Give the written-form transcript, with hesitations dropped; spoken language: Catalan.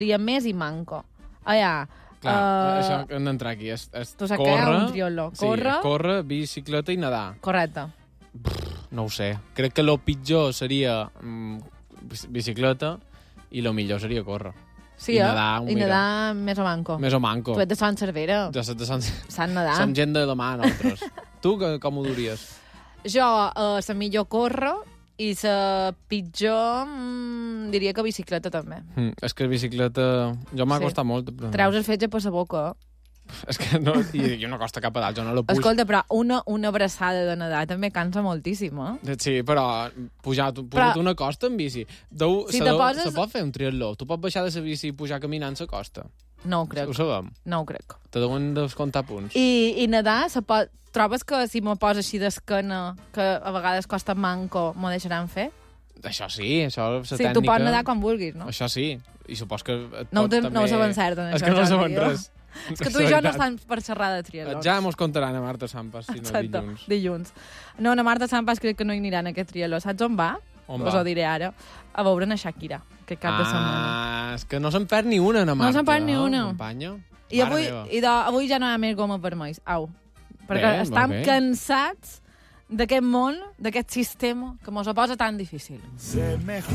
Diria més i manco. Allà... Clar, això hem d'entrar aquí. Tu saps que hi ha un triatló. Córrer, bicicleta i nedar. Correcte. No ho sé. Crec que el pitjor seria bicicleta i el millor seria córrer. Sí, i nedar més o manco. Més o manco. Tu ets de Sant Cervera. Jo soc de Sant nedar. Som gent de demà, nosaltres. Tu com ho duries? Jo, la millor córrer i la pitjor diria que bicicleta també. És que bicicleta... Jo m'ha costat molt. Però... Treus el fetge per la boca. És que no... I no costa cap a dalt, jo no la pujo. Escolta, però una abraçada de nedar també cansa moltíssim, eh? Sí, però pujar una costa en bici. Se pot fer un triatló. Tu pots baixar de la bici i pujar caminant la costa. No ho crec. Ho sabem. No ho crec. Te deuen descomptar punts. I nedar, trobes que si m'ho posa així d'esquena, que a vegades costa manco, m'ho deixaran fer? Això sí, això la tècnica... Sí, tu pots nedar quan vulguis, no? Això sí, i supos que no ho saben cert, en això. És que no saben res. És que tu i jo no estem per xerrar de triatlons. Ja mos contaran a Marta Sampas, si no dilluns. No, a Marta Sampas crec que no hi aniran a aquest triatló. Saps on va? On us ho diré ara. A veure a Shakira, aquest cap de setmana. És que no se'n perd ni una, Marta. No se'n perd ni una. Companya. I avui ja no hi ha més goma vermells. Au. Perquè estem cansats d'aquest món, d'aquest sistema, que mos ho posa tan difícil.